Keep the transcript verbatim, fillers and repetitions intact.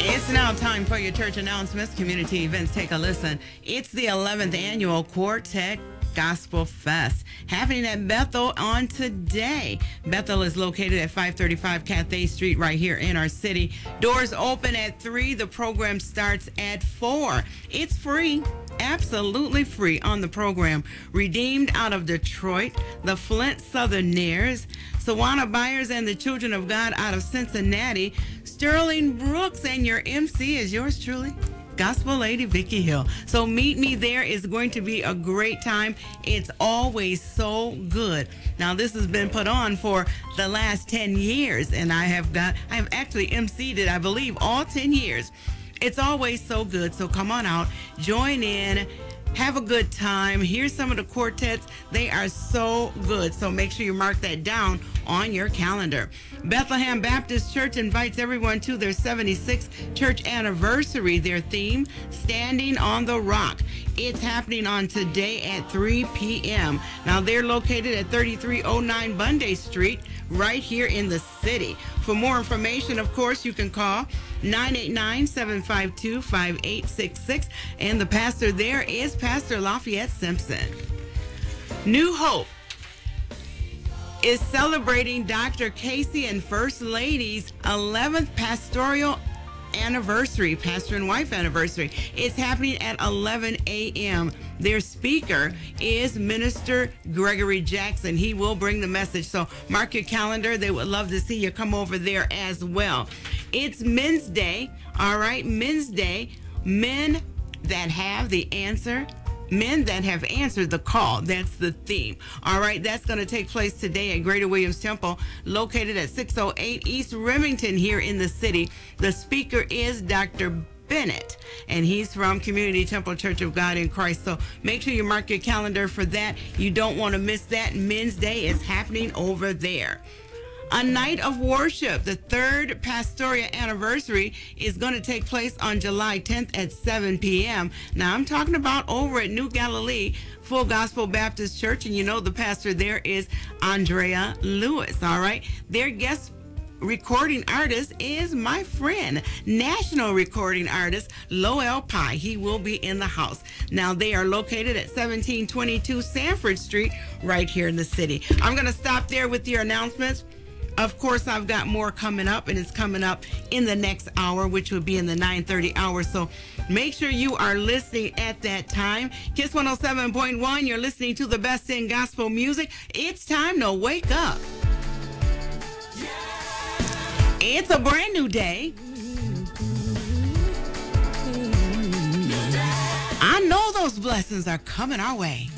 It's now time for your church announcements, community events. Take a listen. It's the eleventh annual Quartet Gospel Fest happening at Bethel on today. Bethel is located at five thirty-five Cathay Street right here in our city. Doors open at three. The program starts at four. It's free. Absolutely free on the program. Redeemed out of Detroit, the Flint Southerners, Sawana Byers, and the Children of God out of Cincinnati. Sterling Brooks, and your M C is yours truly, Gospel Lady Vicky Hill. So meet me there. It's going to be a great time. It's always so good. Now, this has been put on for the last ten years, and I have got, I have actually emceed it, I believe, all ten years. It's always so good. So come on out, join in, have a good time. Here's some of the quartets. They are so good. So make sure you mark that down on your calendar. Bethlehem Baptist Church invites everyone to their seventy-sixth church anniversary. Their theme, Standing on the Rock. It's happening on today at three p.m. Now, they're located at thirty-three oh nine Bunday Street, right here in the city. For more information, of course, you can call nine eight nine, seven five two, five eight six six. And the pastor there is Pastor Lafayette Simpson. New Hope is celebrating Doctor Casey and First Lady's eleventh pastoral anniversary, pastor and wife anniversary. It's happening at eleven a.m. Their speaker is Minister Gregory Jackson. He will bring the message. So mark your calendar. They would love to see you come over there as well. It's Men's Day. All right, Men's Day. Men that have the answer. Men that have answered the call. That's the theme. All right, that's going to take place today at Greater Williams Temple, located at six oh eight East Remington here in the city. The speaker is Doctor Bennett, and he's from Community Temple Church of God in Christ. So make sure you mark your calendar for that. You don't want to miss that. Men's Day is happening over there. A night of worship, the third pastoral anniversary, is going to take place on July tenth at seven p.m. Now, I'm talking about over at New Galilee Full Gospel Baptist Church, and you know the pastor there is Andrea Lewis, all right? Their guest recording artist is my friend, national recording artist Lowell Pye. He will be in the house. Now, they are located at seventeen twenty-two Sanford Street, right here in the city. I'm going to stop there with your announcements. Of course, I've got more coming up, and it's coming up in the next hour, which will be in the nine thirty hour. So make sure you are listening at that time. Kiss one oh seven point one, you're listening to the best in gospel music. It's time to wake up. It's a brand new day. I know those blessings are coming our way.